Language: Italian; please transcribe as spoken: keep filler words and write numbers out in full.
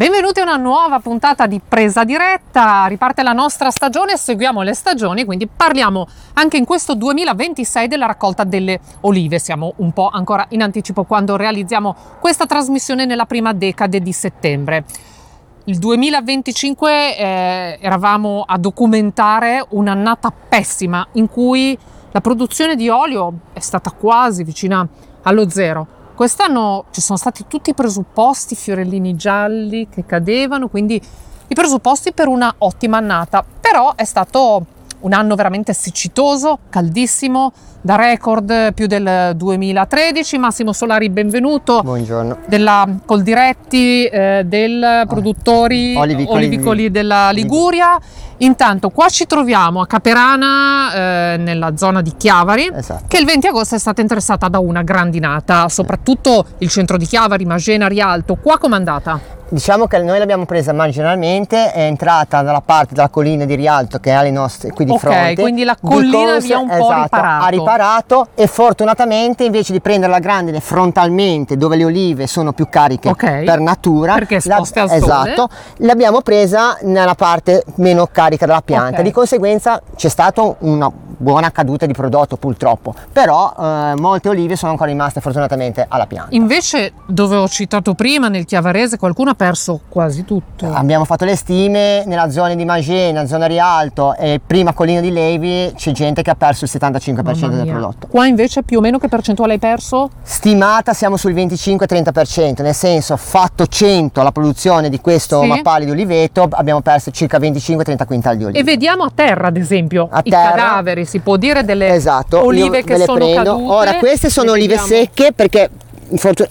Benvenuti a una nuova puntata di Presa Diretta. Riparte la nostra stagione, seguiamo le stagioni, quindi parliamo anche in questo duemilaventisei della raccolta delle olive. Siamo un po' ancora in anticipo quando realizziamo questa trasmissione nella prima decade di settembre. Il duemilaventicinque eh, eravamo a documentare un'annata pessima in cui la produzione di olio è stata quasi vicina allo zero. Quest'anno ci sono stati tutti i presupposti, fiorellini gialli che cadevano, quindi i presupposti per una ottima annata, però è stato un anno veramente siccitoso, caldissimo, da record più del duemilatredici. Massimo Solari, benvenuto. Buongiorno. Della Coldiretti, eh, del produttori Olivicoli, olivicoli della Liguria. Intanto qua ci troviamo a Caperana, eh, nella zona di Chiavari, Esatto. che il venti agosto è stata interessata da una grandinata, soprattutto il centro di Chiavari, Magena, Rialto. Qua com'è andata? Diciamo che noi l'abbiamo presa marginalmente, è entrata dalla parte della collina di Rialto che ha le nostre qui di Ok, fronte. quindi la Di collina corsa, vi ha un po' esatto, riparato. ha riparato e fortunatamente invece di prendere la grandine frontalmente dove le olive sono più cariche Ok, per natura, perché esposte al sole. esatto, l'abbiamo presa nella parte meno carica della pianta, Ok. di conseguenza c'è stata una buona caduta di prodotto purtroppo, però eh, molte olive sono ancora rimaste fortunatamente alla pianta. Invece, dove ho citato prima, nel Chiavarese, qualcuno ha perso quasi tutto. Abbiamo fatto le stime nella zona di Magena, zona Rialto e prima collina di Levi, c'è gente che ha perso il settantacinque per cento Mamma del mia. prodotto. Qua invece più o meno che percentuale hai perso? Stimata siamo sul venticinque trenta per cento, nel senso fatto cento la produzione di questo Sì. mappale di oliveto, abbiamo perso circa venticinque trenta quintali di olive. E vediamo a terra, ad esempio, A i terra. cadaveri, si può dire, delle Esatto, olive io che ve le sono prendo. cadute. Ora queste sono Le olive vediamo. secche perché fortu-